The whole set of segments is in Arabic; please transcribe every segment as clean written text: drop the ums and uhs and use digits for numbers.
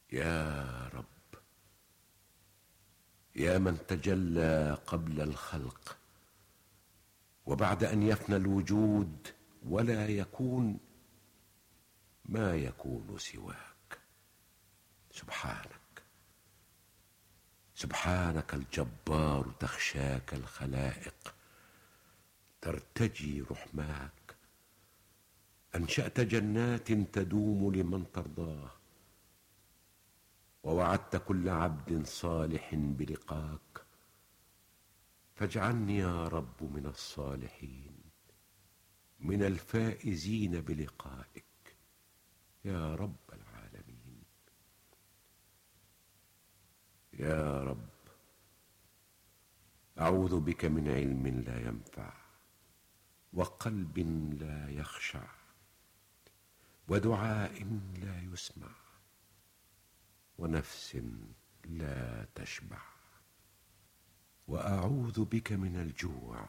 يا رب، يا من تجلى قبل الخلق وبعد أن يفنى الوجود ولا يكون ما يكون سواك. سبحانك الجبار، تخشاك الخلائق، ترتجي رحماك. أنشأت جنات تدوم لمن ترضاه، ووعدت كل عبد صالح بلقاك. فاجعلني يا رب من الصالحين، من الفائزين بلقائك يا رب العالمين. يا رب، أعوذ بك من علم لا ينفع، وقلب لا يخشع، ودعاء لا يسمع، ونفس لا تشبع. وأعوذ بك من الجوع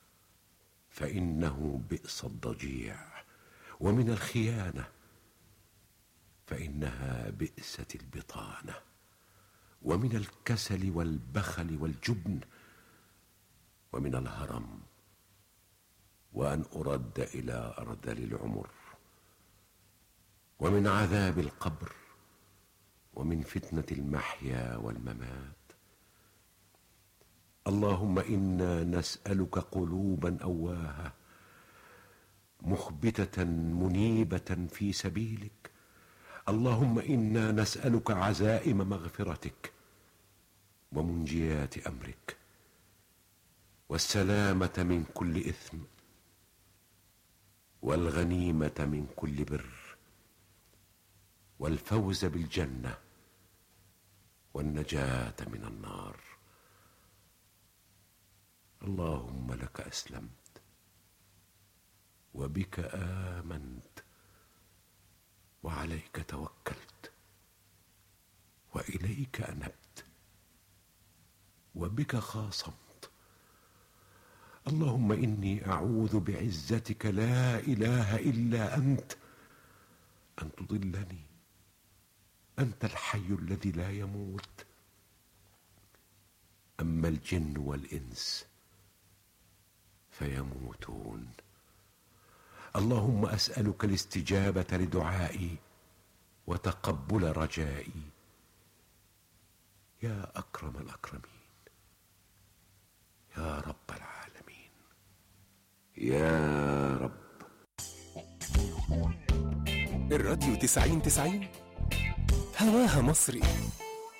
فإنه بئس الضجيع، ومن الخيانة فإنها بئست البطانة، ومن الكسل والبخل والجبن، ومن الهرم وأن أرد إلى أرذل العمر، ومن عذاب القبر، ومن فتنة المحيا والممات. اللهم إنا نسألك قلوبا أواهة مخبتة منيبة في سبيلك. اللهم إنا نسألك عزائم مغفرتك ومنجيات أمرك، والسلامة من كل إثم، والغنيمة من كل بر، والفوز بالجنة، والنجاة من النار. اللهم لك أسلمت، وبك آمنت، وعليك توكلت، وإليك أنبت، وبك خاصمت. اللهم إني أعوذ بعزتك لا إله إلا أنت أن تضلني. أنت الحي الذي لا يموت. أما الجن والإنس فيموتون. اللهم أسألك الاستجابة لدعائي وتقبل رجائي يا أكرم الأكرمين، يا رب العالمين. يا رب. الراديو 90-90 هواها مصري.